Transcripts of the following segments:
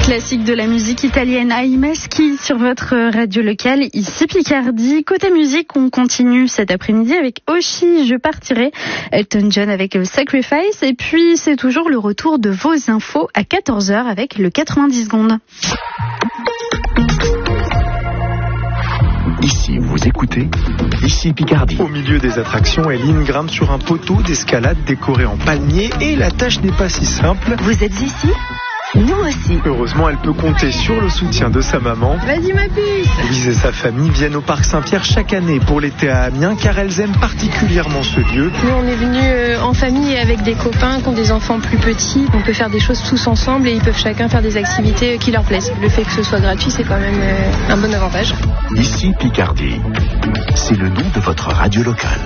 Classique de la musique italienne Aimaschi sur votre radio locale, ici Picardie. Côté musique, on continue cet après-midi avec Oshi, Je partirai, Elton John avec Sacrifice, et puis c'est toujours le retour de vos infos à 14h avec le 90 secondes. Ici, vous écoutez, ici Picardie. Au milieu des attractions, Eline grimpe sur un poteau d'escalade décoré en palmier et la tâche n'est pas si simple. Vous êtes ici ? Nous aussi. Heureusement, elle peut compter sur le soutien de sa maman. Vas-y ma puce. Louise et sa famille viennent au parc Saint-Pierre chaque année pour l'été à Amiens car elles aiment particulièrement ce lieu. Nous, on est venus en famille avec des copains qui ont des enfants plus petits. On peut faire des choses tous ensemble et ils peuvent chacun faire des activités qui leur plaisent. Le fait que ce soit gratuit, c'est quand même un bon avantage. Ici Picardie, c'est le nom de votre radio locale.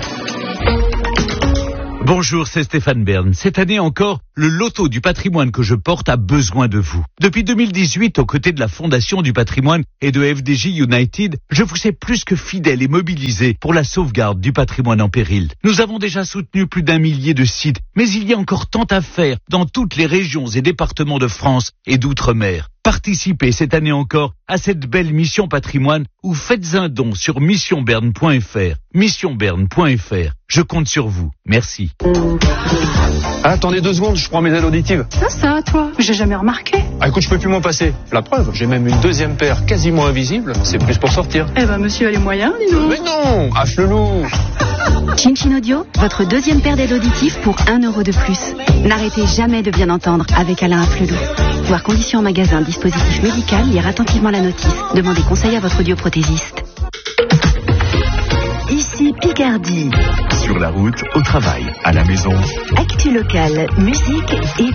Bonjour, c'est Stéphane Bern. Cette année encore, le loto du patrimoine que je porte a besoin de vous. Depuis 2018, aux côtés de la Fondation du patrimoine et de FDJ United, je vous sais plus que fidèle et mobilisé pour la sauvegarde du patrimoine en péril. Nous avons déjà soutenu plus d'1 millier de sites, mais il y a encore tant à faire dans toutes les régions et départements de France et d'outre-mer. Participez cette année encore à cette belle mission patrimoine ou faites un don sur missionberne.fr. Missionberne.fr. Je compte sur vous. Merci. Attendez 2 secondes, je prends mes aides auditives. Ça, toi, j'ai jamais remarqué. Ah écoute, je peux plus m'en passer. La preuve, j'ai même une 2e paire quasiment invisible. C'est plus pour sortir. Eh ben, monsieur a les moyens, dis donc. Mais non, Afflelou. Chin Audio, votre 2e paire d'aides auditives pour 1 euro de plus. N'arrêtez jamais de bien entendre avec Alain Afflelou. Voir conditions en magasin, dispositif médical, lire attentivement la notice. Demandez conseil à votre audioprothésiste. Ici Picardie. Sur la route, au travail, à la maison. Actu locale, musique et